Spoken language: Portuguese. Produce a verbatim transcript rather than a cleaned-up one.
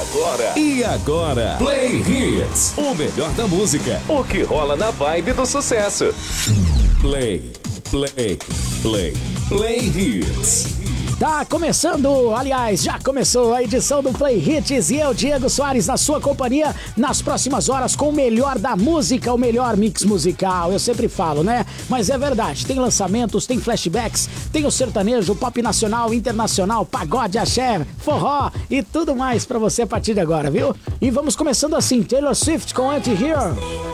agora? E agora? Play Hits, o melhor da música. O que rola na vibe do sucesso. Play, play, play, Play Hits. Tá começando, aliás, já começou a edição do Play Hits e eu, Diego Soares, na sua companhia, nas próximas horas com o melhor da música, o melhor mix musical. Eu sempre falo, né? Mas é verdade, tem lançamentos, tem flashbacks, tem o sertanejo, pop nacional, internacional, pagode, axé, forró e tudo mais pra você a partir de agora, viu? E vamos começando assim, Taylor Swift com Anti-Hero.